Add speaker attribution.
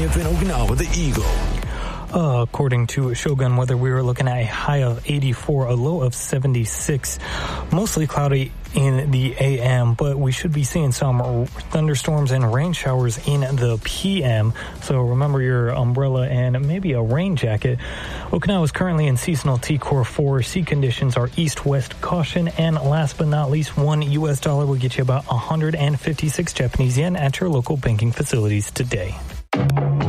Speaker 1: up in Okinawa, the Eagle.
Speaker 2: According to Shogun Weather, we were looking at a high of 84, a low of 76. Mostly cloudy in the AM, but we should be seeing some thunderstorms and rain showers in the PM. So remember your umbrella and maybe a rain jacket. Okinawa is currently in seasonal T-Core 4. Sea conditions are east-west caution. And last but not least, $1 US will get you about 156 Japanese yen at your local banking facilities today.